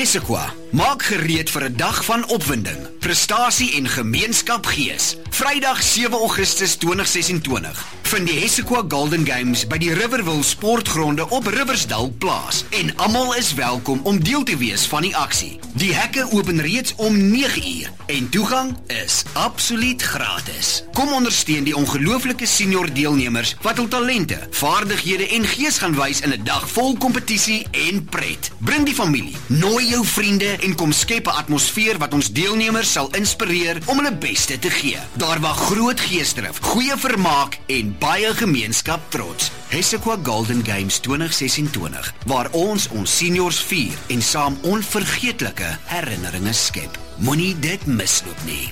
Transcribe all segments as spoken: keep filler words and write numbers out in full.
Hessequa, maak gereed vir 'n dag van opwinding, prestasie en gemeenskapgees. Vrydag sewe Augustus tweeduisend ses en twintig. Vind die Hessequa Golden Games by die Riverville Sportgronde op Riversdal Plaas en almal is welkom om deel te wees van die aksie. Die hekke open reeds om nege uur en toegang is absoluut gratis. Kom ondersteun die ongelooflike senior deelnemers wat hul talente, vaardighede en gees gaan wys in 'n dag vol kompetisie en pret. Bring die familie, nooi jou vriende en kom skep 'n atmosfeer wat ons deelnemers sal inspireer om hulle beste te gee. Daar wag groot geesdrif, goeie vermaak en baie gemeenskap trots. Hessequa Golden Games tweeduisend ses en twintig, waar ons ons seniors vier en saam onvergeetlike herinneringe skep. Moenie dit misloop nie.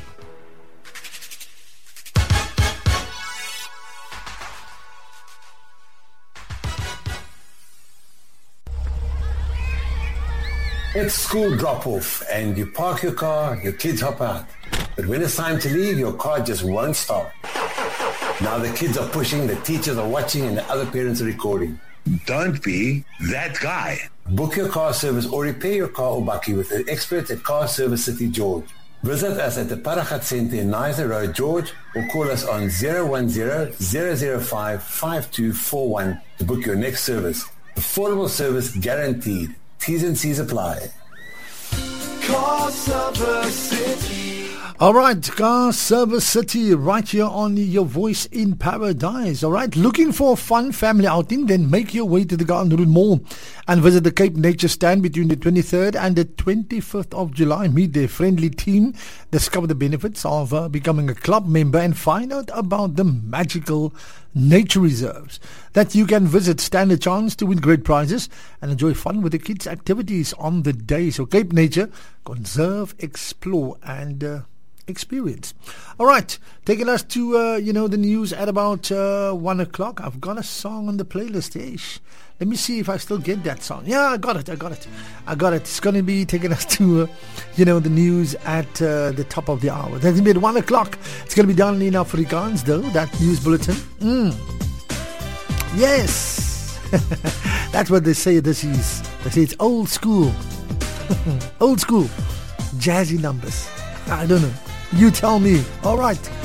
It's school drop-off and you park your car, your kids hop out. But when it's time to leave, your car just won't start. Now the kids are pushing, the teachers are watching, and the other parents are recording. Don't be that guy. Book your car service or repair your car or bakkie with the experts at Car Service City George. Visit us at the Paragat Centre in Niza Road, George, or call us on zero one zero, zero zero five, five two four one to book your next service. Affordable service guaranteed. T's and C's apply. Car Service City. All right, Car Service City, right here on Your Voice in Paradise. All right, looking for a fun family outing? Then make your way to the Garden Route Mall and visit the Cape Nature Stand between the twenty-third and the twenty-fifth of July. Meet their friendly team, discover the benefits of uh, becoming a club member, and find out about the magical nature reserves that you can visit. Stand a chance to win great prizes and enjoy fun with the kids' activities on the day. So Cape Nature, conserve, explore, and uh, experience. All right, taking us to uh, you know the news at about uh, one o'clock. I've got a song on the playlist. Ish. Let me see if I still get that song. Yeah, I got it. I got it. I got it. It's going to be taking us to uh, you know the news at uh, the top of the hour. That's going to be at one o'clock. It's going to be done in Afrikaans though. That news bulletin. Mm. Yes, that's what they say. This is. They say it's old school. Old school, jazzy numbers. I don't know. You tell me. All right.